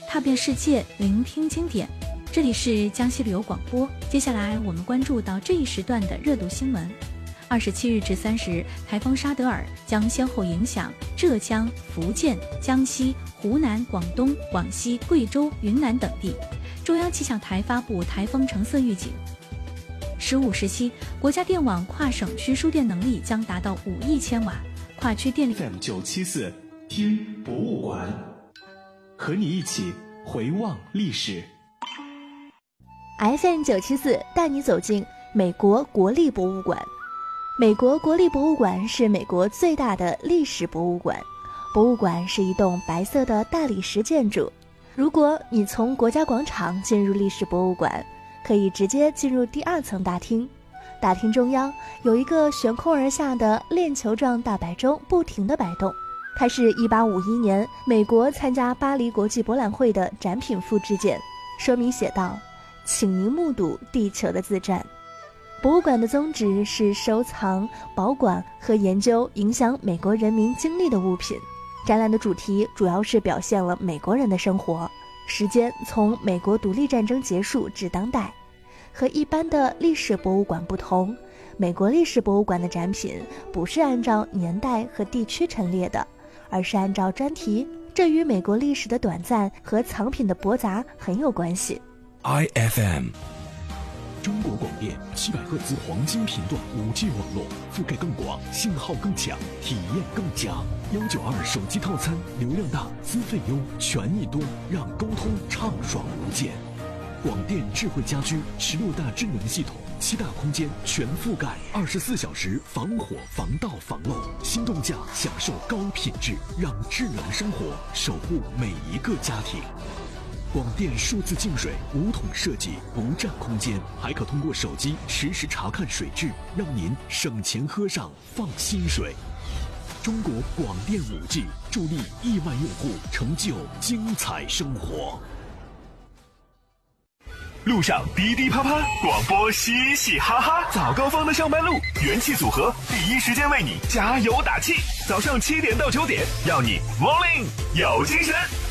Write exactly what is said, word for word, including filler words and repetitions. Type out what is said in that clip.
踏遍世界，聆听经典。这里是江西旅游广播，接下来我们关注到这一时段的热度新闻。二十七日至三十日，台风沙德尔将先后影响浙江、福建、江西、湖南、广东、广西、贵州、云南等地。中央气象台发布台风橙色预警。十五时期，国家电网跨省区输电能力将达到五亿千瓦，跨区电力。 F M 九七四听博物馆，和你一起回望历史。 F M 九七四带你走进美国国立博物馆。美国国立博物馆是美国最大的历史博物馆，博物馆是一栋白色的大理石建筑。如果你从国家广场进入历史博物馆，可以直接进入第二层大厅。大厅中央有一个悬空而下的链球状大摆钟，不停地摆动。它是一八五一年美国参加巴黎国际博览会的展品复制件，说明写道：请您目睹地球的自转。博物馆的宗旨是收藏、保管和研究影响美国人民经历的物品。展览的主题主要是表现了美国人的生活，时间从美国独立战争结束至当代。和一般的历史博物馆不同，美国历史博物馆的展品不是按照年代和地区陈列的，而是按照专题，这与美国历史的短暂和藏品的驳杂很有关系。 I F M 中国广电七百赫兹黄金频段 五 G 网络，覆盖更广，信号更强，体验更佳。一九二手机套餐，流量大，资费优，权益多，让沟通畅爽无间。广电智慧家居，十六大智能系统，七大空间全覆盖，二十四小时防火、防盗、防漏。心动价，享受高品质，让智能生活守护每一个家庭。广电数字净水无桶设计，不占空间，还可通过手机实时查看水质，让您省钱喝上放心水。中国广电 五 G 助力亿万用户成就精彩生活。 路上滴滴啪啪，广播嘻嘻哈哈，早高峰的上班路，元气组合第一时间为你加油打气。早上七点到九点，让你 morning 有精神。